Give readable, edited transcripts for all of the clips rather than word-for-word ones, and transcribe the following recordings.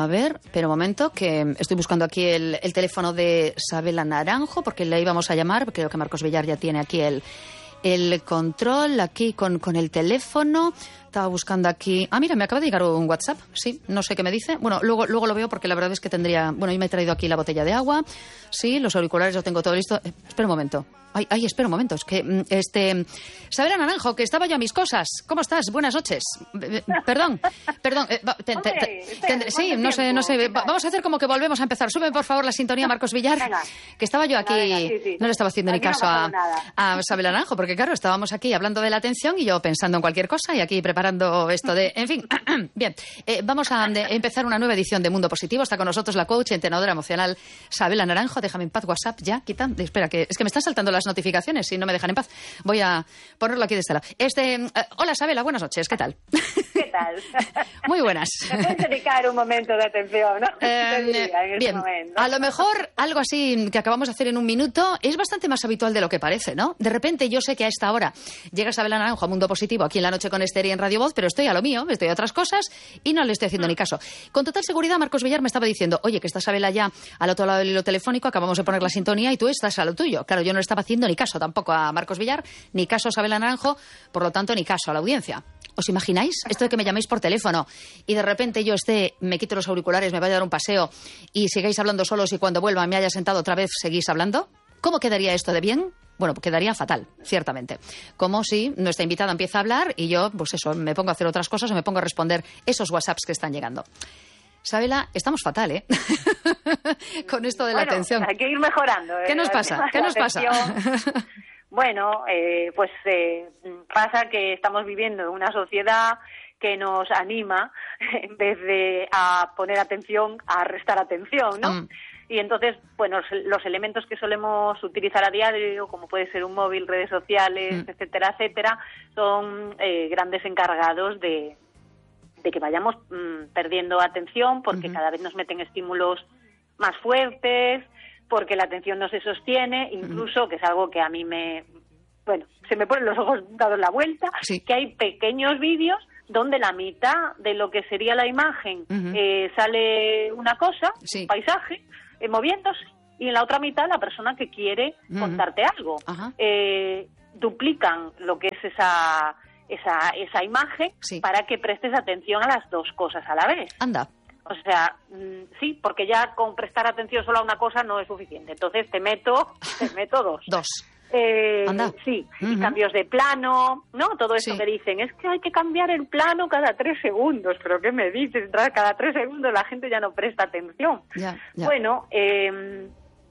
A ver, pero un momento, que estoy buscando aquí el teléfono de Sabela Naranjo, porque le íbamos a llamar. Creo que Marcos Villar ya tiene aquí el control, aquí con el teléfono. Estaba buscando aquí... Ah, mira, me acaba de llegar un WhatsApp. Sí, no sé qué me dice. Bueno, luego lo veo porque la verdad es que tendría... Bueno, yo me he traído aquí la botella de agua. Sí, los auriculares, lo tengo todo listo. Espera un momento. Ay, espera un momento. Es que, Sabela Naranjo, que estaba yo a mis cosas. ¿Cómo estás? Buenas noches. Perdón. Sí, no sé. Vamos a hacer como que volvemos a empezar. Sube, por favor, la sintonía, Marcos Villar. Venga. Que estaba yo aquí... Sí. No le estaba haciendo ni caso a Sabela Naranjo, porque claro, estábamos aquí hablando de la atención y yo pensando en cualquier cosa y aquí preparando esto de... En fin, bien. Vamos a empezar una nueva edición de Mundo Positivo. Está con nosotros la coach, entrenadora emocional Sabela Naranjo. Déjame en paz WhatsApp ya, quita. Espera, que es que me están saltando las notificaciones y no me dejan en paz. Voy a ponerlo aquí de este lado. Hola, Sabela, buenas noches. ¿Qué tal? ¿Qué tal? Muy buenas. Me puedes dedicar un momento de atención, ¿no? Bien, a lo mejor algo así que acabamos de hacer en un minuto es bastante más habitual de lo que parece, ¿no? De repente yo sé que a esta hora llega Sabela Naranjo a Mundo Positivo aquí en La Noche con Esther y en Radio Voz, pero estoy a lo mío, estoy a otras cosas y no le estoy haciendo ni caso. Con total seguridad, Marcos Villar me estaba diciendo, oye, que está Sabela ya al otro lado del hilo telefónico, acabamos de poner la sintonía y tú estás a lo tuyo. Claro, yo no le estaba haciendo ni caso tampoco a Marcos Villar, ni caso a Sabela Naranjo, por lo tanto, ni caso a la audiencia. ¿Os imagináis? Esto de que me llaméis por teléfono y de repente yo me quito los auriculares, me vaya a dar un paseo y sigáis hablando solos y cuando vuelva me haya sentado otra vez seguís hablando. ¿Cómo quedaría esto de bien? Bueno, quedaría fatal, ciertamente. Como si nuestra invitada empieza a hablar y yo, pues eso, me pongo a hacer otras cosas o me pongo a responder esos WhatsApps que están llegando. Sabela, estamos fatal, ¿eh? Con esto de la atención. Hay que ir mejorando. ¿Qué nos pasa? Bueno, pasa que estamos viviendo en una sociedad que nos anima, en vez de a poner atención, a restar atención, ¿no? Y entonces, bueno, los elementos que solemos utilizar a diario, como puede ser un móvil, redes sociales, etcétera, son grandes encargados de que vayamos perdiendo atención, porque cada vez nos meten estímulos más fuertes, porque la atención no se sostiene, incluso, que es algo que a mí se me ponen los ojos dados la vuelta, que hay pequeños vídeos donde la mitad de lo que sería la imagen sale una cosa, un paisaje, moviéndose, y en la otra mitad la persona que quiere contarte algo. Duplican lo que es esa imagen para que prestes atención a las dos cosas a la vez. Anda. O sea, sí, porque ya con prestar atención solo a una cosa no es suficiente. Entonces te meto dos. Dos. Anda. Sí, y cambios de plano, ¿no? Todo esto que dicen, es que hay que cambiar el plano cada 3 segundos. ¿Pero qué me dices? Cada 3 segundos la gente ya no presta atención. Ya. Bueno, el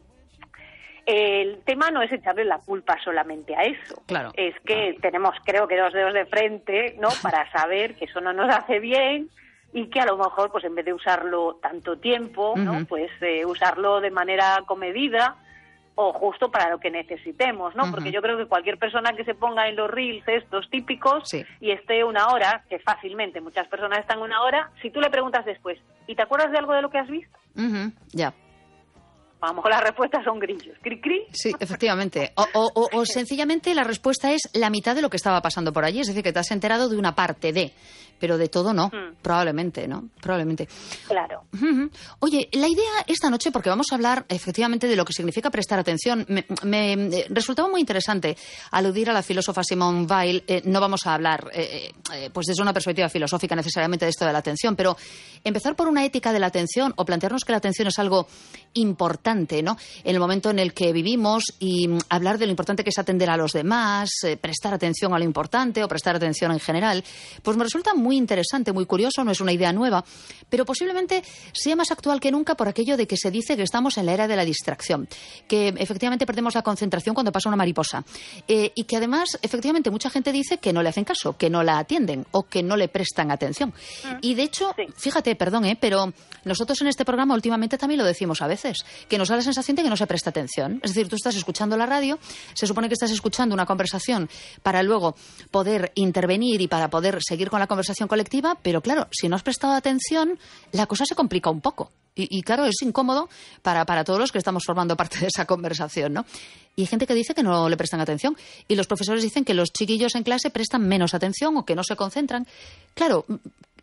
tema no es echarle la culpa solamente a eso. Claro. Es que tenemos, creo que 2 dedos de frente, ¿no? Para saber que eso no nos hace bien y que a lo mejor, pues en vez de usarlo tanto tiempo, ¿no? Pues usarlo de manera comedida o justo para lo que necesitemos, ¿no? Porque yo creo que cualquier persona que se ponga en los reels estos típicos y esté 1 hora, que fácilmente muchas personas están 1 hora, si tú le preguntas después, ¿y te acuerdas de algo de lo que has visto? Ya. A lo mejor las respuestas son grillos. ¿Cri-cri? Sí, efectivamente. O sencillamente la respuesta es la mitad de lo que estaba pasando por allí. Es decir, que te has enterado de una parte de... Pero de todo no, probablemente, ¿no? Probablemente. Claro. Oye, la idea esta noche, porque vamos a hablar efectivamente de lo que significa prestar atención, me resultaba muy interesante aludir a la filósofa Simone Weil. No vamos a hablar pues desde una perspectiva filosófica necesariamente de esto de la atención, pero empezar por una ética de la atención o plantearnos que la atención es algo importante, ¿no? En el momento en el que vivimos y hablar de lo importante que es atender a los demás, prestar atención a lo importante o prestar atención en general, pues me resulta muy interesante, muy curioso, no es una idea nueva, pero posiblemente sea más actual que nunca por aquello de que se dice que estamos en la era de la distracción, que efectivamente perdemos la concentración cuando pasa una mariposa y que además efectivamente mucha gente dice que no le hacen caso, que no la atienden o que no le prestan atención. Y de hecho, fíjate, perdón, pero nosotros en este programa últimamente también lo decimos a veces, que nos da la sensación de que no se presta atención. Es decir, tú estás escuchando la radio, se supone que estás escuchando una conversación para luego poder intervenir y para poder seguir con la conversación colectiva, pero claro, si no has prestado atención, la cosa se complica un poco. Y claro, es incómodo para todos los que estamos formando parte de esa conversación, ¿no? Y hay gente que dice que no le prestan atención. Y los profesores dicen que los chiquillos en clase prestan menos atención o que no se concentran. Claro,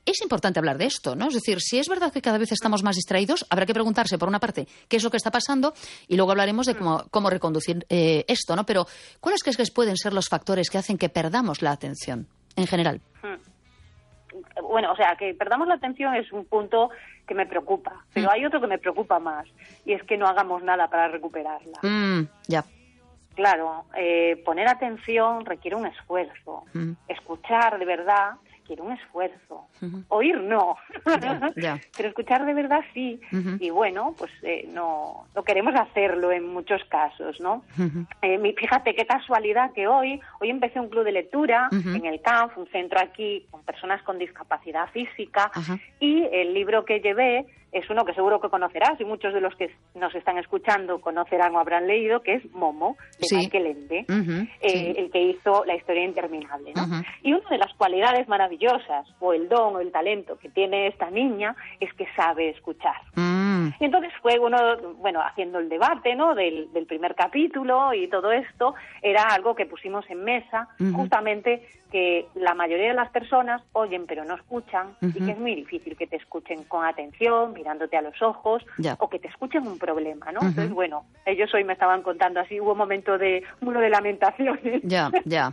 Es importante hablar de esto, ¿no? Es decir, si es verdad que cada vez estamos más distraídos, habrá que preguntarse, por una parte, qué es lo que está pasando y luego hablaremos de cómo reconducir esto, ¿no? Pero, ¿cuáles crees que pueden ser los factores que hacen que perdamos la atención en general? Bueno, o sea, que perdamos la atención es un punto que me preocupa, pero hay otro que me preocupa más, y es que no hagamos nada para recuperarla. Ya. Claro, poner atención requiere un esfuerzo. Escuchar de verdad requiere un esfuerzo. Oír no, Ya. pero escuchar de verdad sí. Y bueno, pues no queremos hacerlo en muchos casos, ¿no? Fíjate qué casualidad que hoy empecé un club de lectura en el CANF, un centro aquí con personas con discapacidad física, y el libro que llevé es uno que seguro que conocerás, y muchos de los que nos están escuchando conocerán o habrán leído, que es Momo, de Michael Ende, el que hizo La historia interminable, ¿no? Y una de las cualidades maravillosas, o el don o el talento que tiene esta niña, es que sabe escuchar. Y entonces fue haciendo el debate, ¿no?, del primer capítulo, y todo esto era algo que pusimos en mesa, justamente que la mayoría de las personas oyen pero no escuchan, y que es muy difícil que te escuchen con atención, mirándote a los ojos, o que te escuchen un problema, ¿no? Entonces, bueno, ellos hoy me estaban contando así, hubo un momento de lamentaciones. Ya.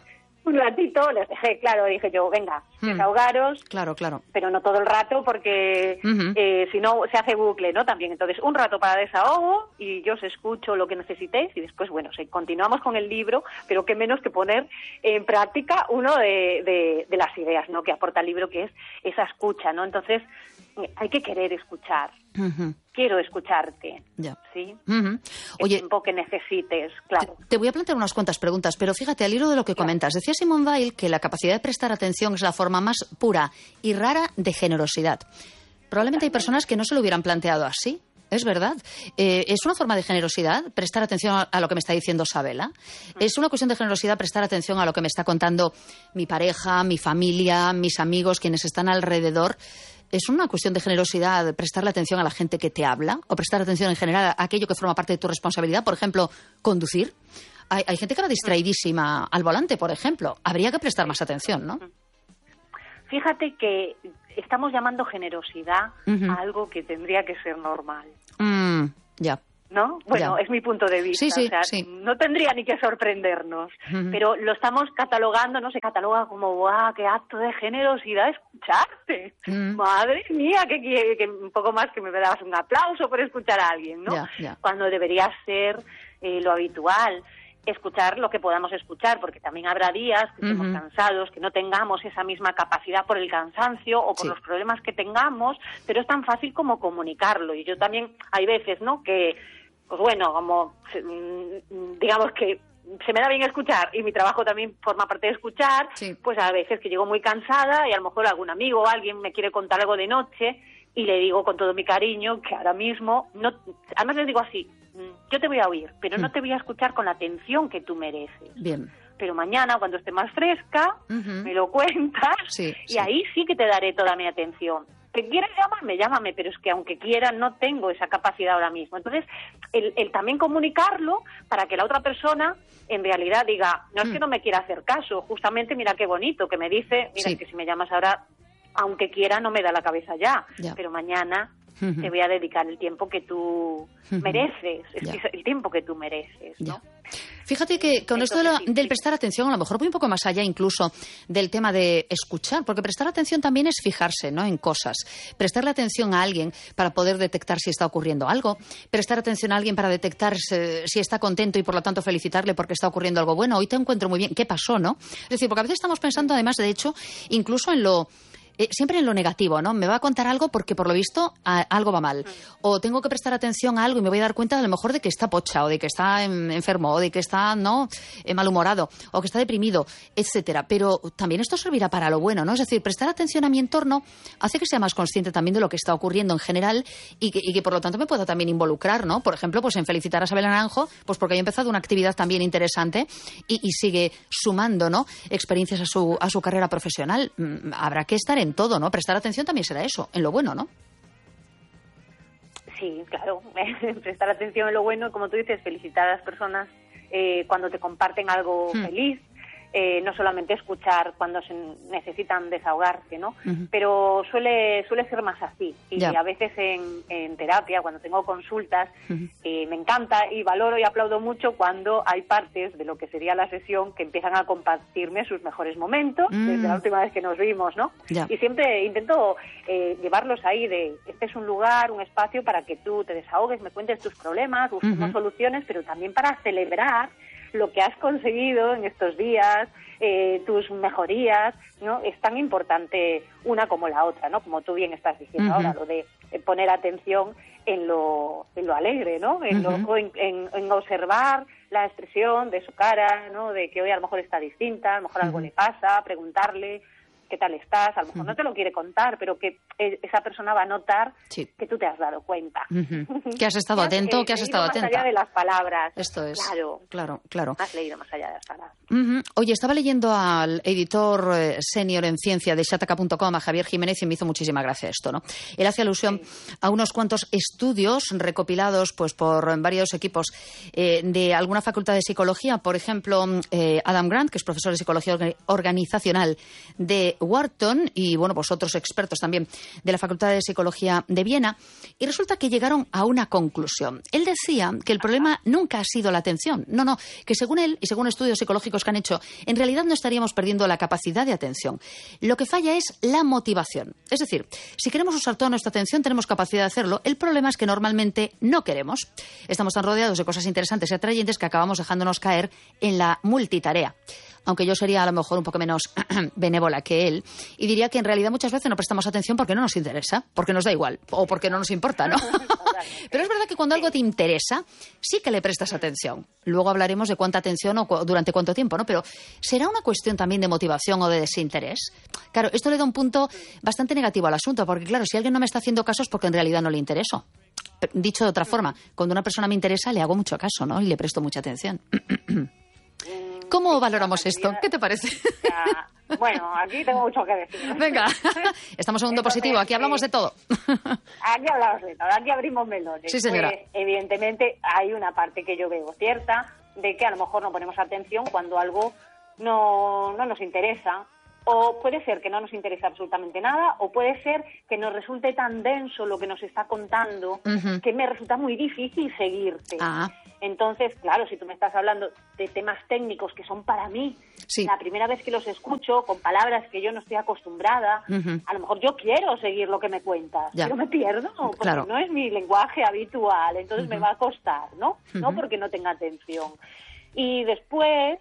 Un ratito les dejé, claro, dije yo, venga, desahogaros, Claro. pero no todo el rato, porque si no se hace bucle, ¿no? También, entonces, un rato para desahogo, y yo os escucho lo que necesitéis, y después, bueno, continuamos con el libro, pero qué menos que poner en práctica uno de las ideas, ¿no?, que aporta el libro, que es esa escucha, ¿no? Entonces, hay que querer escuchar. Quiero escucharte, ¿sí? Oye, el tiempo que necesites, claro. Te voy a plantear unas cuantas preguntas, pero fíjate, al hilo de lo que comentas, decía Simone Weil que la capacidad de prestar atención es la forma más pura y rara de generosidad. Probablemente hay personas que no se lo hubieran planteado así. Es verdad. ¿Es una forma de generosidad prestar atención a lo que me está diciendo Sabela? ¿Es una cuestión de generosidad prestar atención a lo que me está contando mi pareja, mi familia, mis amigos, quienes están alrededor? ¿Es una cuestión de generosidad prestarle atención a la gente que te habla? ¿O prestar atención en general a aquello que forma parte de tu responsabilidad? Por ejemplo, conducir. Hay gente que va distraidísima al volante, por ejemplo. Habría que prestar más atención, ¿no? Fíjate que estamos llamando generosidad a algo que tendría que ser normal. Ya. ¿No? Bueno, es mi punto de vista. Sí. No tendría ni que sorprendernos, pero lo estamos catalogando, ¿no? Se cataloga como, ¡guau, qué acto de generosidad escucharte! Madre mía, que un poco más que me das un aplauso por escuchar a alguien, ¿no? Ya. Cuando debería ser lo habitual. Escuchar lo que podamos escuchar, porque también habrá días que estemos cansados, que no tengamos esa misma capacidad por el cansancio o por los problemas que tengamos, pero es tan fácil como comunicarlo. Y yo también, hay veces, ¿no?, que, pues bueno, como digamos que se me da bien escuchar y mi trabajo también forma parte de escuchar, pues a veces que llego muy cansada y a lo mejor algún amigo o alguien me quiere contar algo de noche y le digo con todo mi cariño que ahora mismo, no, además les digo así, yo te voy a oír, pero no te voy a escuchar con la atención que tú mereces. Bien. Pero mañana, cuando esté más fresca, me lo cuentas y ahí sí que te daré toda mi atención. ¿Que quieres llamarme? Llámame, pero es que aunque quiera no tengo esa capacidad ahora mismo. Entonces, el también comunicarlo para que la otra persona en realidad diga, no es que no me quiera hacer caso, justamente mira qué bonito, que me dice, mira, que si me llamas ahora, aunque quiera no me da la cabeza ya. Pero mañana te voy a dedicar el tiempo que tú mereces, el tiempo que tú mereces, ¿no? Fíjate que con esto del prestar atención, a lo mejor voy un poco más allá incluso del tema de escuchar, porque prestar atención también es fijarse, ¿no?, en cosas. Prestarle atención a alguien para poder detectar si está ocurriendo algo, prestar atención a alguien para detectar si está contento y por lo tanto felicitarle porque está ocurriendo algo bueno. Hoy te encuentro muy bien. ¿Qué pasó, no? Es decir, porque a veces estamos pensando además, de hecho, incluso en siempre en lo negativo, ¿no? Me va a contar algo porque, por lo visto, algo va mal. O tengo que prestar atención a algo y me voy a dar cuenta, a lo mejor, de que está pocha, o de que está enfermo, o de que está malhumorado, o que está deprimido, etcétera. Pero también esto servirá para lo bueno, ¿no? Es decir, prestar atención a mi entorno hace que sea más consciente también de lo que está ocurriendo en general y que por lo tanto, me pueda también involucrar, ¿no? Por ejemplo, pues en felicitar a Sabela Naranjo, pues porque haya empezado una actividad también interesante y sigue sumando, ¿no?, experiencias a su carrera profesional. Habrá que estar en todo, ¿no? Prestar atención también será eso, en lo bueno, ¿no? Sí, claro. Prestar atención en lo bueno, como tú dices, felicitar a las personas cuando te comparten algo feliz, no solamente escuchar cuando se necesitan desahogarse, ¿no? Pero suele ser más así. Y a veces en terapia, cuando tengo consultas, me encanta y valoro y aplaudo mucho cuando hay partes de lo que sería la sesión que empiezan a compartirme sus mejores momentos desde la última vez que nos vimos, ¿no? Y siempre intento llevarlos ahí este es un lugar, un espacio para que tú te desahogues, me cuentes tus problemas, busquemos soluciones, pero también para celebrar lo que has conseguido en estos días, tus mejorías, ¿no? Es tan importante una como la otra, ¿no? Como tú bien estás diciendo ahora, lo de poner atención en lo alegre, ¿no? En observar la expresión de su cara, ¿no? De que hoy a lo mejor está distinta, a lo mejor algo le pasa, preguntarle qué tal estás, a lo mejor no te lo quiere contar, pero que esa persona va a notar que tú te has dado cuenta. Que has estado atento, que has estado atenta. Más allá de las palabras. Esto es. Claro. Has leído más allá de las palabras. Oye, estaba leyendo al editor senior en ciencia de Shataka.com, a Javier Jiménez, y me hizo muchísima gracia esto, ¿no? Él hace alusión a unos cuantos estudios recopilados pues por varios equipos de alguna facultad de psicología, por ejemplo, Adam Grant, que es profesor de psicología organizacional de Wharton, y bueno, pues otros expertos también de la Facultad de Psicología de Viena, y resulta que llegaron a una conclusión. Él decía que el problema nunca ha sido la atención, no, que según él y según estudios psicológicos que han hecho, en realidad no estaríamos perdiendo la capacidad de atención. Lo que falla es la motivación. Es decir, si queremos usar toda nuestra atención, tenemos capacidad de hacerlo. El problema es que normalmente no queremos. Estamos tan rodeados de cosas interesantes y atrayentes que acabamos dejándonos caer en la multitarea. Aunque yo sería a lo mejor un poco menos benévola que él, y diría que en realidad muchas veces no prestamos atención porque no nos interesa, porque nos da igual, o porque no nos importa, ¿no? Pero es verdad que cuando algo te interesa, sí que le prestas atención. Luego hablaremos de cuánta atención o durante cuánto tiempo, ¿no? Pero ¿será una cuestión también de motivación o de desinterés? Claro, esto le da un punto bastante negativo al asunto, porque claro, si alguien no me está haciendo caso es porque en realidad no le intereso. Dicho de otra forma, cuando una persona me interesa le hago mucho caso, ¿no? Y le presto mucha atención. ¿Cómo valoramos esto? ¿Qué te parece? Bueno, aquí tengo mucho que decir. Venga, estamos en Mundo Positivo, aquí hablamos de todo. Aquí hablamos de todo, aquí abrimos melones. Sí, señora. Pues, evidentemente hay una parte que yo veo cierta, de que a lo mejor no ponemos atención cuando algo no nos interesa. O puede ser que no nos interese absolutamente nada, o puede ser que nos resulte tan denso lo que nos está contando que me resulta muy difícil seguirte. Entonces, claro, si tú me estás hablando de temas técnicos que son para mí, la primera vez que los escucho, con palabras que yo no estoy acostumbrada, a lo mejor yo quiero seguir lo que me cuentas, pero me pierdo, porque no es mi lenguaje habitual, entonces me va a costar, ¿no? No porque no tenga atención. Y después...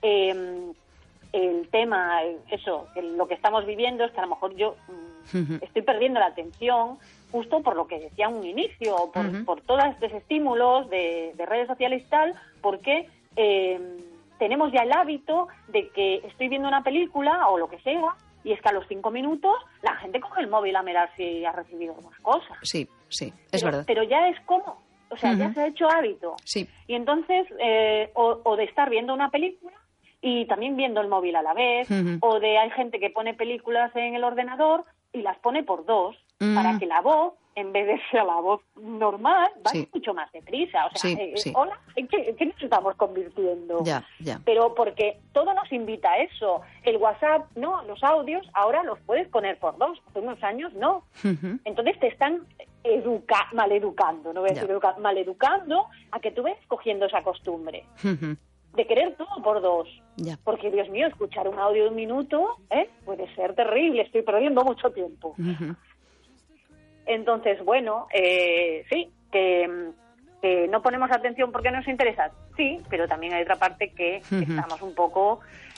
el tema, lo que estamos viviendo es que a lo mejor yo estoy perdiendo la atención justo por lo que decía en un inicio, por todos estos estímulos de redes sociales y tal, porque tenemos ya el hábito de que estoy viendo una película o lo que sea, y es que a los 5 minutos la gente coge el móvil a mirar si ha recibido más cosas. Sí, es verdad. Pero ya es como, o sea, ya se ha hecho hábito. Sí. Y entonces, o de estar viendo una película, y también viendo el móvil a la vez, o de hay gente que pone películas en el ordenador y las pone por 2, para que la voz, en vez de ser la voz normal, vaya mucho más deprisa. O sea, hola, ¿en qué nos estamos convirtiendo? Ya. Pero porque todo nos invita a eso. El WhatsApp, no, los audios ahora los puedes poner por 2, hace unos años no. Entonces te están maleducando, no voy a decir maleducando a que tú ves cogiendo esa costumbre. De querer todo por 2. Porque, Dios mío, escuchar un audio de 1 minuto puede ser terrible, estoy perdiendo mucho tiempo. Entonces, bueno, sí, que no ponemos atención porque nos interesa, sí, pero también hay otra parte que estamos un poco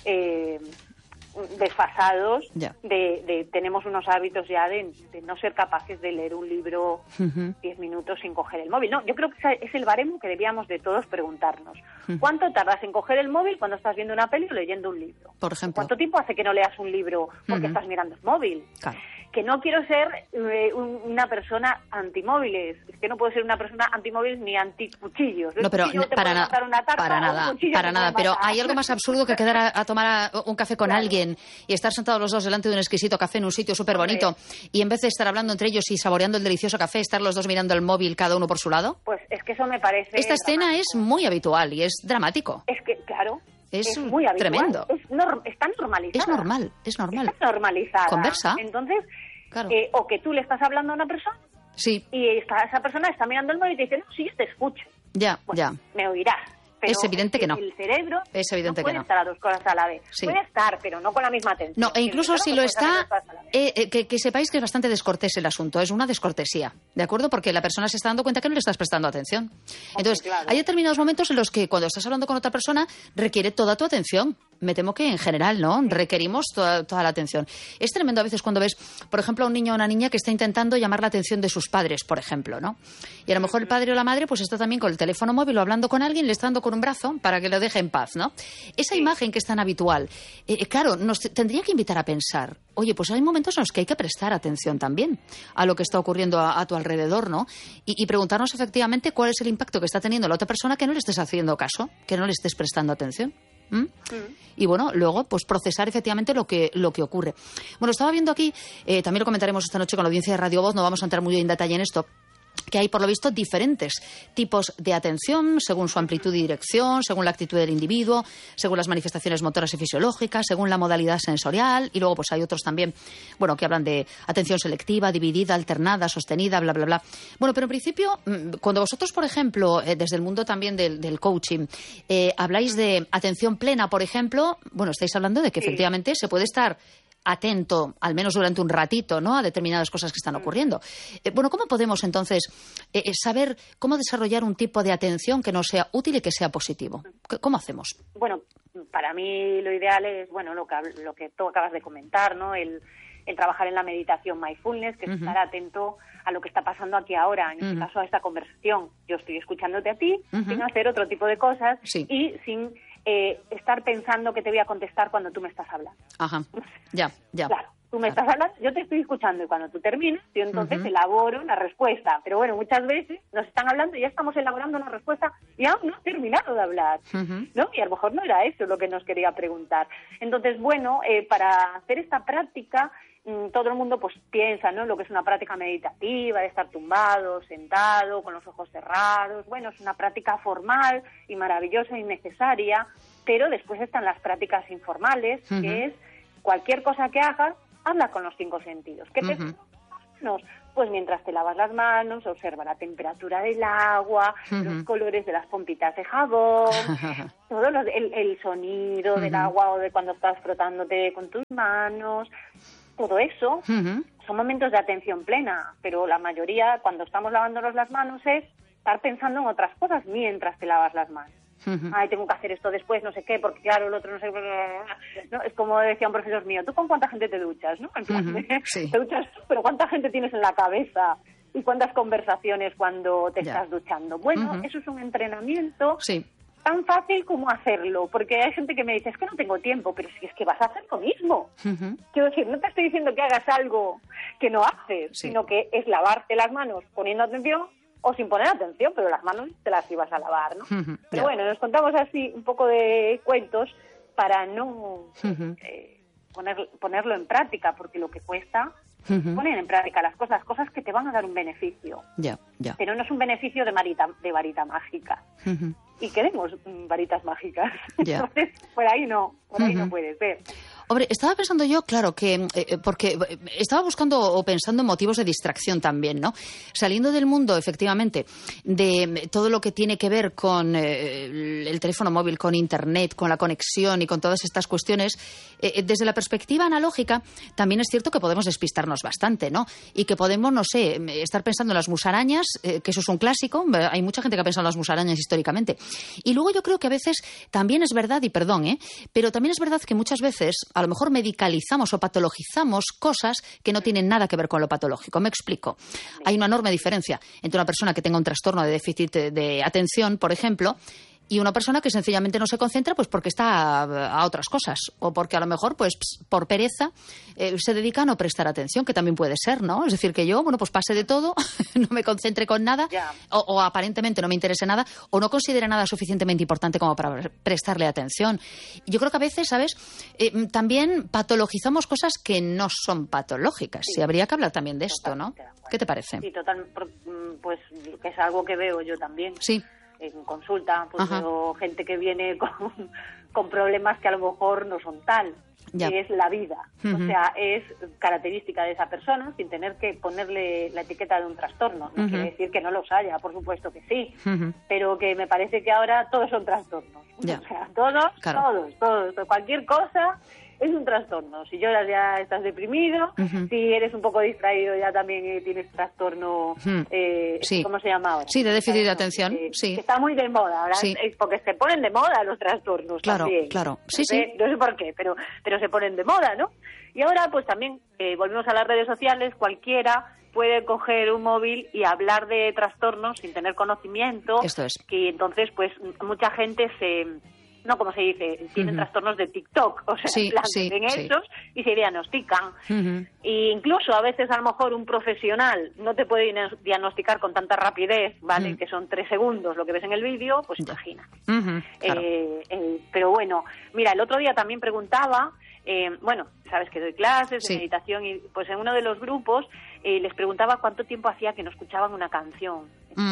desfasados, tenemos unos hábitos ya de no ser capaces de leer un libro 10 minutos sin coger el móvil. No, yo creo que es el baremo que debíamos de todos preguntarnos. ¿Cuánto tardas en coger el móvil cuando estás viendo una peli o leyendo un libro? Por ejemplo. ¿Cuánto tiempo hace que no leas un libro porque estás mirando el móvil? Claro. Que no quiero ser una persona antimóviles. Es que no puedo ser una persona antimóviles ni anticuchillos. No, pero para nada. Pero hay algo más absurdo que quedar a tomar un café con alguien y estar sentados los dos delante de un exquisito café en un sitio súper bonito y en vez de estar hablando entre ellos y saboreando el delicioso café, estar los dos mirando el móvil cada uno por su lado. Pues es que eso me parece... Esta escena es muy habitual y es dramático. Es que, claro... es muy habitual. Tremendo. Está normalizada. Es normal. Está normalizada. Conversa. Entonces, claro. O que tú le estás hablando a una persona Sí. y esa persona está mirando el móvil y te dice, no, sí, yo te escucho. Ya, Bueno, ya. me oirás. Pero Es evidente que no. El cerebro Es evidente no puede que no. estar a dos cosas a la vez. Sí. Puede estar, pero no con la misma atención. No, e incluso El si cerebro lo no puede hacer está, dos cosas a la vez. que sepáis que es bastante descortés el asunto, es una descortesía, ¿de acuerdo? Porque la persona se está dando cuenta que no le estás prestando atención. Entonces, claro. hay determinados momentos en los que cuando estás hablando con otra persona requiere toda tu atención. Me temo que en general, ¿no? Requerimos toda la atención. Es tremendo a veces cuando ves, por ejemplo, a un niño o una niña que está intentando llamar la atención de sus padres, por ejemplo, ¿no? Y a lo mejor el padre o la madre pues está también con el teléfono móvil o hablando con alguien, le está dando con un brazo para que lo deje en paz, ¿no? Esa imagen que es tan habitual, claro, nos tendría que invitar a pensar, oye, pues hay momentos en los que hay que prestar atención también a lo que está ocurriendo a tu alrededor, ¿no? Y preguntarnos efectivamente cuál es el impacto que está teniendo la otra persona que no le estés haciendo caso, que no le estés prestando atención. Y bueno, luego pues procesar efectivamente lo que ocurre. Bueno, estaba viendo aquí, también lo comentaremos esta noche con la audiencia de Radio Voz, no vamos a entrar muy en detalle en esto, que hay, por lo visto, diferentes tipos de atención según su amplitud y dirección, según la actitud del individuo, según las manifestaciones motoras y fisiológicas, según la modalidad sensorial, y luego pues hay otros también, bueno, que hablan de atención selectiva, dividida, alternada, sostenida, bla, bla, bla. Bueno, pero en principio, cuando vosotros, por ejemplo, desde el mundo también del coaching, habláis de atención plena, por ejemplo, bueno, estáis hablando de que efectivamente se puede estar atento, al menos durante un ratito, ¿no?, a determinadas cosas que están ocurriendo. Bueno, ¿cómo podemos entonces saber cómo desarrollar un tipo de atención que nos sea útil y que sea positivo? ¿Cómo hacemos? Bueno, para mí lo ideal es, bueno, lo que tú acabas de comentar, ¿no? El trabajar en la meditación mindfulness, que es estar atento a lo que está pasando aquí ahora, en este caso a esta conversación. Yo estoy escuchándote a ti sin hacer otro tipo de cosas y sin estar pensando que te voy a contestar cuando tú me estás hablando. Ajá, ya. Claro, tú me estás hablando, yo te estoy escuchando y cuando tú terminas, yo entonces elaboro una respuesta. Pero bueno, muchas veces nos están hablando y ya estamos elaborando una respuesta y aún no he terminado de hablar, ¿no? Y a lo mejor no era eso lo que nos quería preguntar. Entonces, bueno, para hacer esta práctica, todo el mundo pues piensa, ¿no?, lo que es una práctica meditativa, de estar tumbado, sentado, con los ojos cerrados. Bueno, es una práctica formal y maravillosa y necesaria, pero después están las prácticas informales, que es cualquier cosa que hagas, habla con los 5 sentidos. ¿Qué te manos? Pues mientras te lavas las manos, observa la temperatura del agua, los colores de las pompitas de jabón, todo el sonido del agua o de cuando estás frotándote con tus manos. Todo eso son momentos de atención plena, pero la mayoría, cuando estamos lavándonos las manos, es estar pensando en otras cosas mientras te lavas las manos. Ay, tengo que hacer esto después, no sé qué, porque claro, el otro no sé qué. ¿No? Es como decía un profesor mío, ¿tú con cuánta gente te duchas? ¿No? En plan, te duchas tú, pero ¿cuánta gente tienes en la cabeza? ¿Y cuántas conversaciones cuando te estás duchando? Bueno, eso es un entrenamiento tan fácil como hacerlo, porque hay gente que me dice, es que no tengo tiempo, pero si es que vas a hacer lo mismo. Quiero decir, no te estoy diciendo que hagas algo que no haces, sino que es lavarte las manos poniendo atención o sin poner atención, pero las manos te las ibas a lavar, ¿no? Pero bueno, nos contamos así un poco de cuentos para no ponerlo en práctica, porque lo que cuesta poner en práctica las cosas que te van a dar un beneficio. Pero no es un beneficio de varita mágica. Y queremos varitas mágicas. Entonces, por ahí no puede ser. Hombre, estaba pensando yo, claro, que porque estaba buscando o pensando en motivos de distracción también, ¿no? Saliendo del mundo, efectivamente, de todo lo que tiene que ver con el teléfono móvil, con Internet, con la conexión y con todas estas cuestiones, desde la perspectiva analógica, también es cierto que podemos despistarnos bastante, ¿no? Y que podemos, no sé, estar pensando en las musarañas, que eso es un clásico. Hay mucha gente que ha pensado en las musarañas históricamente. Y luego yo creo que a veces también es verdad, y perdón, pero también es verdad que muchas veces a lo mejor medicalizamos o patologizamos cosas que no tienen nada que ver con lo patológico. Me explico. Hay una enorme diferencia entre una persona que tenga un trastorno de déficit de atención, por ejemplo, y una persona que sencillamente no se concentra pues porque está a otras cosas o porque a lo mejor pues por pereza se dedica a no prestar atención, que también puede ser, ¿no? Es decir, que yo, bueno, pues pase de todo, no me concentre con nada o aparentemente no me interese nada o no considere nada suficientemente importante como para prestarle atención. Yo creo que a veces, ¿sabes? También patologizamos cosas que no son patológicas y habría que hablar también de esto, ¿no? ¿Qué te parece? Sí, total, pues que es algo que veo yo también. Sí. En consulta, pues veo gente que viene con problemas que a lo mejor no son tal. Ya. Que es la vida. O sea, es característica de esa persona sin tener que ponerle la etiqueta de un trastorno. No quiere decir que no los haya, por supuesto que sí, pero que me parece que ahora todos son trastornos. Ya. O sea, todos, cualquier cosa es un trastorno. Si lloras ya estás deprimido, si eres un poco distraído ya también tienes trastorno, sí. ¿cómo se llama ahora? Sí, de déficit de atención, que está muy de moda ahora, sí. Porque se ponen de moda los trastornos también. Claro, sí, No sé por qué, pero se ponen de moda, ¿no? Y ahora pues también volvemos a las redes sociales, cualquiera puede coger un móvil y hablar de trastornos sin tener conocimiento. Esto es. Que entonces pues mucha gente no, como se dice, tienen trastornos de TikTok, o sea, en plan, ven esos y se diagnostican. Y incluso a veces a lo mejor un profesional no te puede diagnosticar con tanta rapidez, ¿vale? Que son 3 segundos lo que ves en el vídeo, pues imagina. Claro. Pero bueno, mira, el otro día también preguntaba, bueno, sabes que doy clases de meditación y pues en uno de los grupos les preguntaba cuánto tiempo hacía que no escuchaban una canción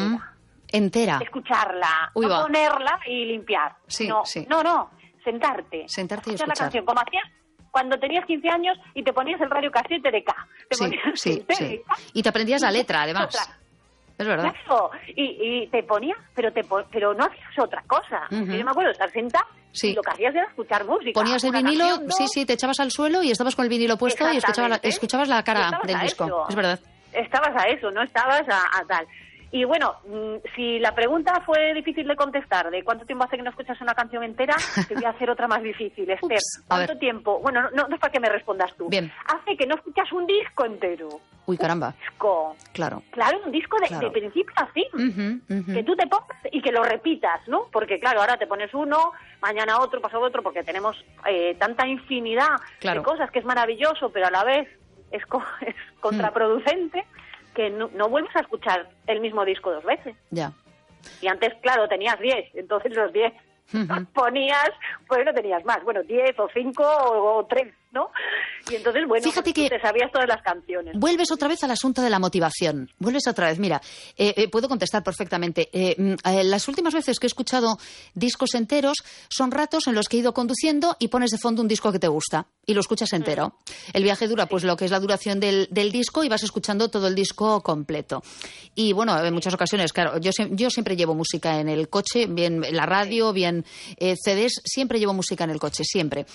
entera. Escucharla, Uy, no ponerla y limpiar. No, sentarte. Sentarte y escuchar escuchar. La canción, como hacías cuando tenías 15 años y te ponías el radio casete de K. Sí. Y te aprendías la letra, además. Es verdad. Claro, y te ponías, pero no hacías otra cosa. Yo me acuerdo de estar sentada y lo que hacías era escuchar música. Ponías el vinilo, canción, ¿no? Te echabas al suelo y estabas con el vinilo puesto y escuchabas la cara del disco. Eso. Es verdad. Estabas a eso, no estabas a tal. Y bueno, si la pregunta fue difícil de contestar, de cuánto tiempo hace que no escuchas una canción entera, te voy a hacer otra más difícil, Esther. ¿Cuánto tiempo? Bueno, no es para que me respondas tú. Bien. Hace que no escuchas un disco entero. Uy, caramba. Un disco. Claro, un disco de principio a fin. Que tú te pongas y que lo repitas, ¿no? Porque claro, ahora te pones uno, mañana otro, pasado otro, porque tenemos tanta infinidad de cosas que es maravilloso, pero a la vez es contraproducente. Que no vuelves a escuchar el mismo disco 2 veces. Ya. Y antes, claro, tenías 10, entonces los 10 ponías, pues no tenías más, 10 o 5 o 3, ¿no? Y entonces, bueno, fíjate pues, que te sabías todas las canciones. Vuelves otra vez al asunto de la motivación. Mira, puedo contestar perfectamente. Las últimas veces que he escuchado discos enteros son ratos en los que he ido conduciendo y pones de fondo un disco que te gusta y lo escuchas entero. El viaje dura pues lo que es la duración del disco y vas escuchando todo el disco completo. Y bueno, en muchas ocasiones, claro, yo siempre llevo música en el coche, bien en la radio, bien CDs, siempre llevo música en el coche, siempre.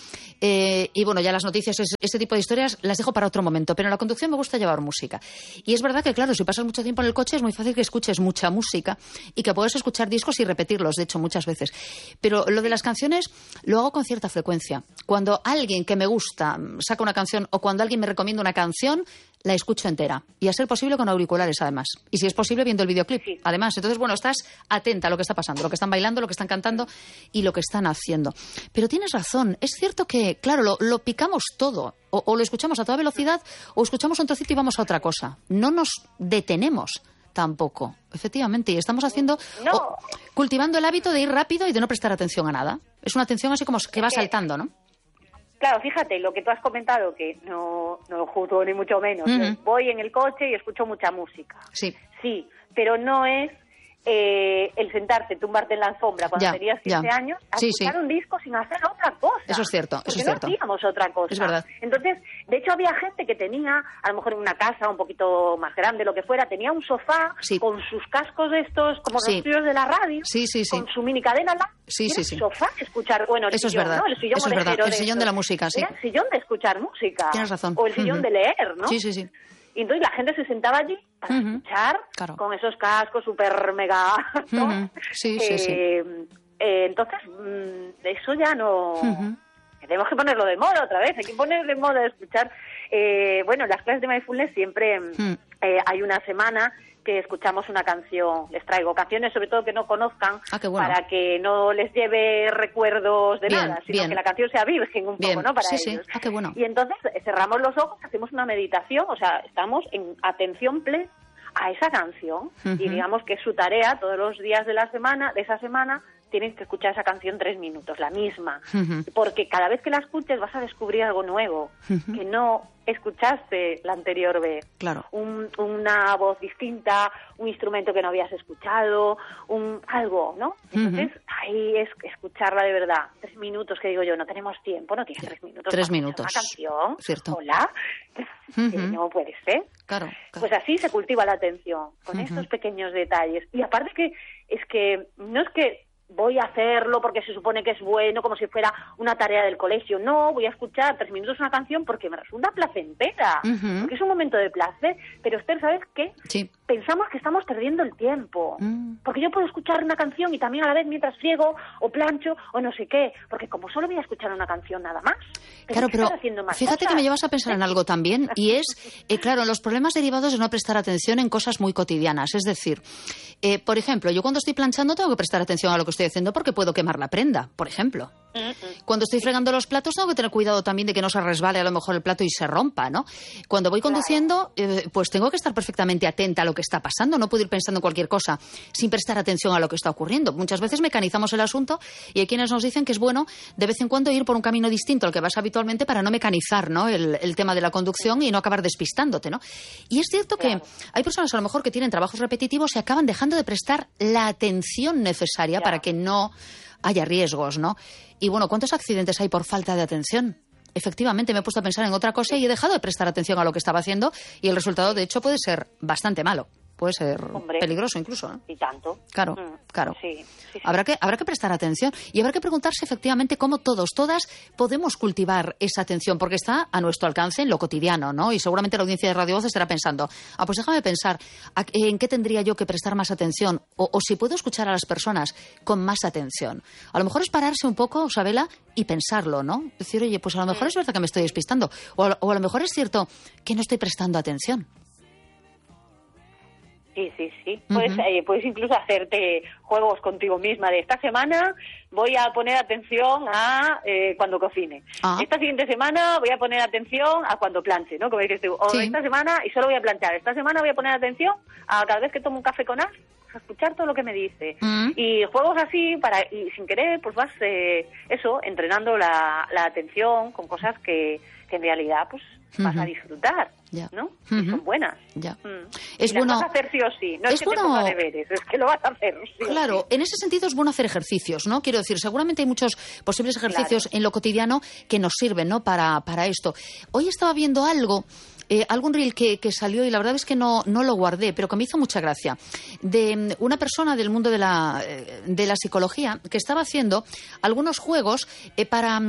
Y bueno, ya las noticias, este tipo de historias las dejo para otro momento, pero en la conducción me gusta llevar música. Y es verdad que, claro, si pasas mucho tiempo en el coche es muy fácil que escuches mucha música y que puedes escuchar discos y repetirlos, de hecho, muchas veces. Pero lo de las canciones lo hago con cierta frecuencia. Cuando alguien que me gusta saca una canción o cuando alguien me recomienda una canción, la escucho entera. Y a ser posible con auriculares, además. Y si es posible, viendo el videoclip. Además, entonces, bueno, estás atenta a lo que está pasando, lo que están bailando, lo que están cantando y lo que están haciendo. Pero tienes razón. Es cierto que, claro, lo picamos todo. O lo escuchamos a toda velocidad o escuchamos un trocito y vamos a otra cosa. No nos detenemos tampoco, efectivamente. Y estamos cultivando el hábito de ir rápido y de no prestar atención a nada. Es una atención así como que va saltando, ¿no? Claro, fíjate, lo que tú has comentado, que no lo juzgo ni mucho menos. Voy en el coche y escucho mucha música. Sí, pero no es el sentarte, tumbarte en la alfombra cuando tenías 15 años, a escuchar un disco sin hacer otra cosa. Eso es cierto, porque no hacíamos otra cosa. Es verdad. Entonces, de hecho, había gente que tenía, a lo mejor en una casa un poquito más grande, lo que fuera, tenía un sofá con sus cascos de estos, como los tíos de la radio, con su mini cadena sofá, escuchar, el eso sillón, es verdad. ¿no? El sillón eso es verdad, el sillón de la música, sí. Era el sillón de escuchar música. Tienes razón. O el sillón de leer, ¿no? Sí. Y entonces la gente se sentaba allí para escuchar con esos cascos súper mega, ¿no? Sí. Entonces, eso ya no... Tenemos que ponerlo de moda otra vez, hay que poner de moda escuchar. Las clases de mindfulness siempre hay una semana que escuchamos una canción, les traigo canciones sobre todo que no conozcan, para que no les lleve recuerdos de nada, sino que la canción sea virgen un poco, ¿no? Para ellos. Qué bueno. Y entonces cerramos los ojos, hacemos una meditación, o sea, estamos en atención plena a esa canción y digamos que es su tarea todos los días de esa semana tienes que escuchar esa canción 3 minutos, la misma, porque cada vez que la escuches vas a descubrir algo nuevo, que no escuchaste la anterior vez. Claro. Una voz distinta, un instrumento que no habías escuchado, algo, ¿no? Entonces, ahí es escucharla de verdad. 3 minutos, que digo yo, no tenemos tiempo, no tienes 3 minutos. 3 minutos. Una canción, cierto. Hola, no puede ser. Claro. Pues así se cultiva la atención, con estos pequeños detalles. Y aparte que no es que voy a hacerlo porque se supone que es bueno, como si fuera una tarea del colegio. No, voy a escuchar 3 minutos una canción porque me resulta placentera, porque es un momento de placer. Pero Esther, ¿sabes qué? Sí. Pensamos que estamos perdiendo el tiempo, porque yo puedo escuchar una canción y también a la vez mientras friego o plancho o no sé qué, porque como solo voy a escuchar una canción nada más. Claro, pero fíjate cosas. Que me llevas a pensar en algo también, y es, claro, los problemas derivados de no prestar atención en cosas muy cotidianas. Es decir, por ejemplo, yo cuando estoy planchando tengo que prestar atención a lo que estoy haciendo porque puedo quemar la prenda, por ejemplo. Cuando estoy fregando los platos tengo que tener cuidado también de que no se resbale a lo mejor el plato y se rompa, ¿no? Cuando voy conduciendo, pues tengo que estar perfectamente atenta a lo que está pasando, no puedo ir pensando en cualquier cosa sin prestar atención a lo que está ocurriendo. Muchas veces mecanizamos el asunto y hay quienes nos dicen que es bueno de vez en cuando ir por un camino distinto al que vas habitualmente para no mecanizar, ¿no?, el tema de la conducción y no acabar despistándote, ¿no? Y es cierto que hay personas a lo mejor que tienen trabajos repetitivos y acaban dejando de prestar la atención necesaria para que no haya riesgos, ¿no? Y bueno, ¿cuántos accidentes hay por falta de atención? Efectivamente, me he puesto a pensar en otra cosa y he dejado de prestar atención a lo que estaba haciendo y el resultado, de hecho, puede ser bastante malo. Puede ser peligroso incluso, ¿no? Y tanto. Claro, claro. Sí. Habrá que prestar atención y habrá que preguntarse efectivamente cómo todos, todas podemos cultivar esa atención, porque está a nuestro alcance en lo cotidiano, ¿no? Y seguramente la audiencia de Radio Voz estará pensando, pues déjame pensar, ¿en qué tendría yo que prestar más atención? O si puedo escuchar a las personas con más atención. A lo mejor es pararse un poco, Sabela, y pensarlo, ¿no? Decir, oye, pues a lo mejor es verdad que me estoy despistando. O a lo mejor es cierto que no estoy prestando atención. Sí. Puedes incluso hacerte juegos contigo misma de esta semana voy a poner atención a cuando cocine. Esta siguiente semana voy a poner atención a cuando planche, ¿no? Como dices tú. O esta semana, y solo voy a planchar. Esta semana voy a poner atención a cada vez que tomo un café con As, a escuchar todo lo que me dice. Y juegos así, y sin querer, pues vas, entrenando la atención con cosas que en realidad, pues, vas a disfrutar, ¿no? Y son buenas. Es bueno. Las vas a hacer sí o sí. No es que te ponga deberes, es que lo vas a hacer sí. Claro, en ese sentido es bueno hacer ejercicios, ¿no? Quiero decir, seguramente hay muchos posibles ejercicios en lo cotidiano que nos sirven, ¿no? Para esto. Hoy estaba viendo algún reel que salió y la verdad es que no lo guardé, pero que me hizo mucha gracia, de una persona del mundo de la psicología que estaba haciendo algunos juegos para,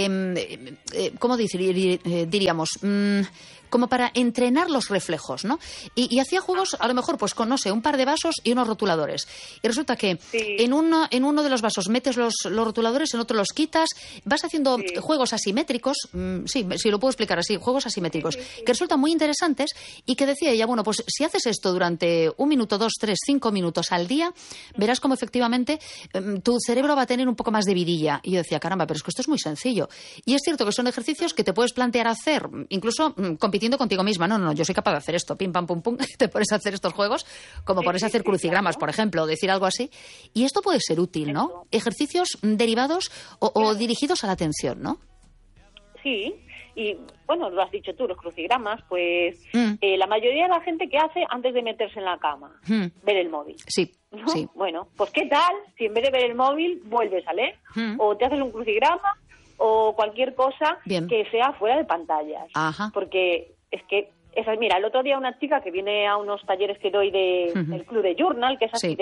¿cómo diríamos? Como para entrenar los reflejos, ¿no? Y hacía juegos, a lo mejor, pues con, no sé, un par de vasos y unos rotuladores. Y resulta que en uno de los vasos metes los rotuladores, en otro los quitas, vas haciendo juegos asimétricos, sí, lo puedo explicar así, juegos asimétricos, que resultan muy interesantes y que decía ella, bueno, pues si haces esto durante 1 minuto, 2, 3, 5 minutos al día, verás cómo efectivamente tu cerebro va a tener un poco más de vidilla. Y yo decía, caramba, pero es que esto es muy sencillo. Y es cierto que son ejercicios que te puedes plantear hacer, incluso compitiendo contigo misma. No, yo soy capaz de hacer esto, pim, pam, pum, pum, te pones a hacer estos juegos, como pones a hacer crucigramas, por ejemplo, o decir algo así. Y esto puede ser útil, ¿no? Ejercicios derivados o dirigidos a la atención, ¿no? Sí, y bueno, lo has dicho tú, los crucigramas, pues la mayoría de la gente que hace antes de meterse en la cama, ver el móvil. Sí, ¿no? sí. Bueno, pues ¿qué tal si en vez de ver el móvil vuelves a leer? O te haces un crucigrama o cualquier cosa que sea fuera de pantallas. Porque es que, mira, el otro día una chica que viene a unos talleres que doy del club de journal, que es así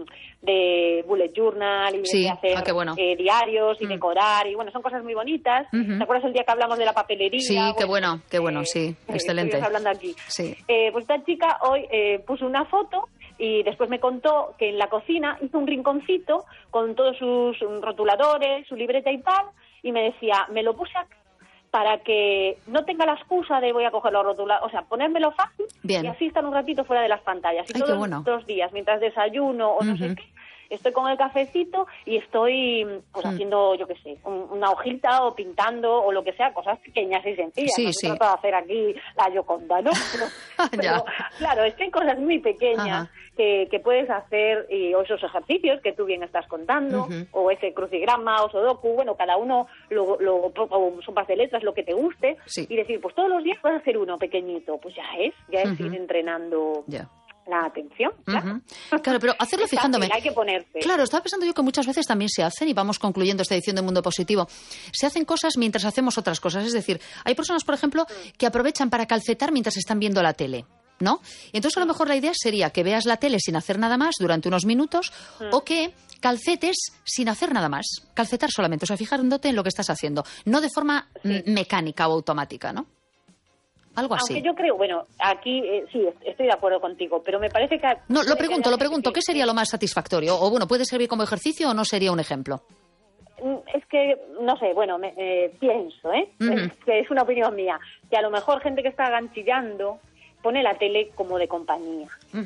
de bullet journal y de hacer diarios y decorar, y bueno, son cosas muy bonitas. ¿Te acuerdas el día que hablamos de la papelería? Sí, qué bueno, sí, excelente. Estuvimos hablando aquí. Sí. Pues esta chica hoy puso una foto y después me contó que en la cocina hizo un rinconcito con todos sus rotuladores, su libreta y tal, y me decía, me lo puse aquí para que no tenga la excusa de voy a coger los rotuladores, o sea, ponérmelo fácil y así estar un ratito fuera de las pantallas. Y todos los días, mientras desayuno o no sé qué, estoy con el cafecito y estoy pues haciendo, yo qué sé, una hojita o pintando o lo que sea, cosas pequeñas y sencillas. Sí, no sí. se trata de hacer aquí la Gioconda, ¿no? Pero claro, es que hay cosas muy pequeñas que puedes hacer, o esos ejercicios que tú bien estás contando, o ese crucigrama o sudoku, bueno, cada uno o sopas de letras, lo que te guste, y decir, pues todos los días vas a hacer uno pequeñito, pues ya es ir entrenando la atención. Claro, pero hacerlo fijándome. Hay que ponerse. Claro, estaba pensando yo que muchas veces también se hacen, y vamos concluyendo esta edición de Mundo Positivo, se hacen cosas mientras hacemos otras cosas. Es decir, hay personas, por ejemplo, que aprovechan para calcetar mientras están viendo la tele, ¿no? Y entonces a lo mejor la idea sería que veas la tele sin hacer nada más durante unos minutos, o que calcetes sin hacer nada más. Calcetar solamente, o sea, fijándote en lo que estás haciendo, no de forma mecánica o automática, ¿no? Algo así. Aunque yo creo, bueno, aquí sí, estoy de acuerdo contigo, pero me parece que... No, lo pregunto, ¿qué sería lo más satisfactorio? O bueno, ¿puede servir como ejercicio o no sería un ejemplo? Es que, no sé, bueno, pienso, que es una opinión mía, que a lo mejor gente que está ganchillando pone la tele como de compañía.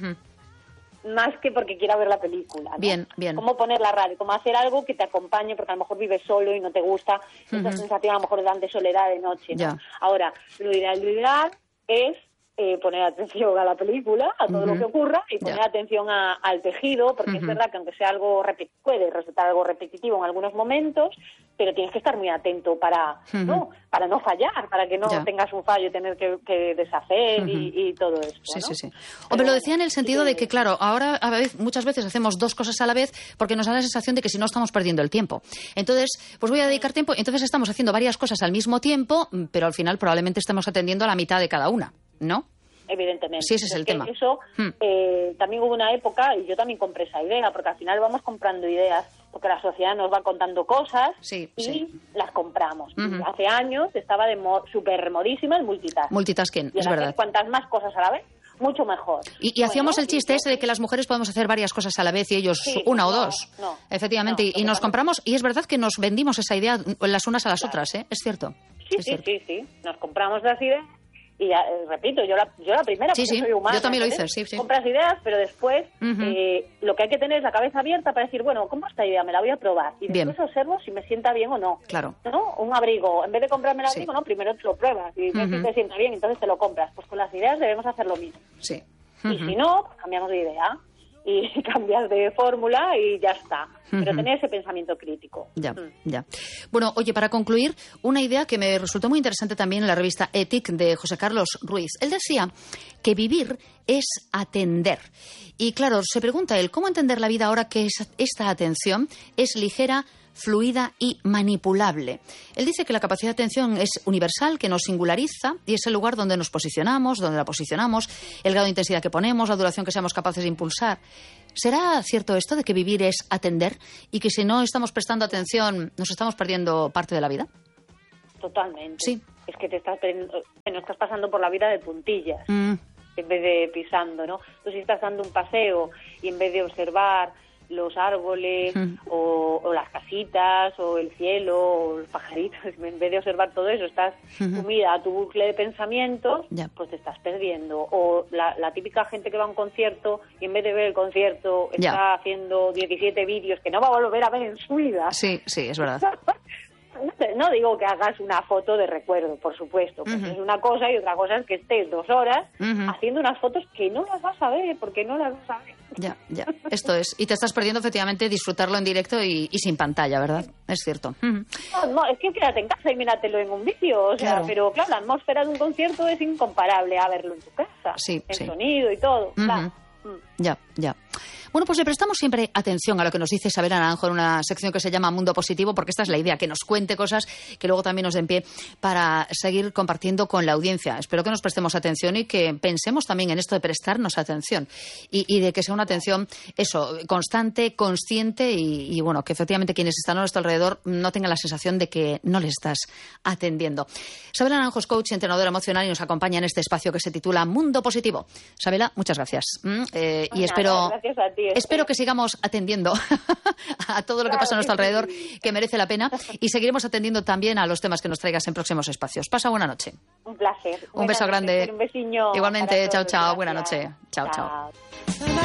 Más que porque quiera ver la película, ¿no? Bien. Como poner la radio, como hacer algo que te acompañe, porque a lo mejor vives solo y no te gusta esa sensación a lo mejor de soledad de noche, ¿no? Ahora, lo ideal es poner atención a la película, a todo lo que ocurra, y poner atención al tejido, porque es verdad que aunque sea algo puede resultar algo repetitivo en algunos momentos, pero tienes que estar muy atento para no fallar, para que no tengas un fallo y tener que deshacer y todo esto, ¿no? Sí. Hombre, lo decía en el sentido de que, claro, ahora muchas veces hacemos dos cosas a la vez porque nos da la sensación de que si no estamos perdiendo el tiempo. Entonces, pues voy a dedicar tiempo, entonces estamos haciendo varias cosas al mismo tiempo, pero al final probablemente estamos atendiendo a la mitad de cada una, ¿no? Evidentemente. Sí, ese es el tema. Eso también hubo una época, y yo también compré esa idea, porque al final vamos comprando ideas, porque la sociedad nos va contando cosas y las compramos. Hace años estaba súper modísima el multitasking, es verdad. Cuantas más cosas a la vez, mucho mejor. Y hacíamos el chiste ese de que las mujeres podemos hacer varias cosas a la vez y ellos una o dos. Efectivamente, y nos compramos, y es verdad que nos vendimos esa idea las unas a las otras, ¿eh? Es cierto. Sí. Nos compramos las ideas. Y repito, yo la primera, porque soy humana. Yo también lo hice, sí. Compras ideas, pero después lo que hay que tener es la cabeza abierta para decir, bueno, ¿cómo esta idea? Me la voy a probar. Y después observo si me sienta bien o no. Claro. ¿No? Un abrigo. En vez de comprarme el abrigo, primero te lo pruebas. Y ves si te sienta bien, entonces te lo compras. Pues con las ideas debemos hacer lo mismo. Sí. Y si no, pues cambiamos de idea. Y cambias de fórmula y ya está. Pero tener ese pensamiento crítico. Ya. Bueno, oye, para concluir, una idea que me resultó muy interesante también en la revista Ethic de José Carlos Ruiz. Él decía que vivir es atender. Y claro, se pregunta él, ¿cómo entender la vida ahora que esta atención es ligera, fluida y manipulable? Él dice que la capacidad de atención es universal, que nos singulariza y es el lugar donde nos posicionamos, donde la posicionamos, el grado de intensidad que ponemos, la duración que seamos capaces de impulsar. ¿Será cierto esto de que vivir es atender y que si no estamos prestando atención nos estamos perdiendo parte de la vida? Totalmente. Sí. Es que estás pasando por la vida de puntillas en vez de pisando, ¿no? Tú si estás dando un paseo y en vez de observar los árboles o las casitas o el cielo o los pajaritos, en vez de observar todo eso estás sumida a tu bucle de pensamientos, pues te estás perdiendo. O la típica gente que va a un concierto y en vez de ver el concierto está haciendo 17 vídeos que no va a volver a ver en su vida. Sí, es verdad. No digo que hagas una foto de recuerdo, por supuesto, porque es una cosa y otra cosa es que estés 2 horas haciendo unas fotos que no las vas a ver, porque no las vas a ver. Ya, esto es. Y te estás perdiendo efectivamente disfrutarlo en directo y sin pantalla, ¿verdad? Es cierto. No, es que quédate en casa y míratelo en un vídeo, o sea, pero claro, la atmósfera de un concierto es incomparable a verlo en tu casa, el sonido y todo, claro. Ya. Bueno, pues le prestamos siempre atención a lo que nos dice Isabel Naranjo en una sección que se llama Mundo Positivo, porque esta es la idea, que nos cuente cosas que luego también nos den pie para seguir compartiendo con la audiencia. Espero que nos prestemos atención y que pensemos también en esto de prestarnos atención y de que sea una atención, constante, consciente y bueno, que efectivamente quienes están a nuestro alrededor no tengan la sensación de que no les estás atendiendo. Isabel Naranjo es coach, entrenadora emocional y nos acompaña en este espacio que se titula Mundo Positivo. Isabela, muchas gracias. Y gracias a ti. Espero que sigamos atendiendo a todo lo que pasa a nuestro alrededor, que merece la pena, y seguiremos atendiendo también a los temas que nos traigas en próximos espacios. Pasa buena noche. Un placer. Un beso grande. Un besiño. Igualmente, chao. Buena noche. Chao.